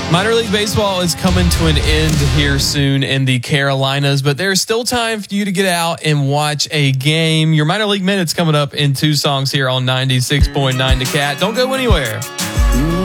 Minor League Baseball is coming to an end here soon in the Carolinas, but there's still time for you to get out and watch a game. Your Minor League Minutes coming up in 2 songs here on 96.9 The Cat. Don't go anywhere.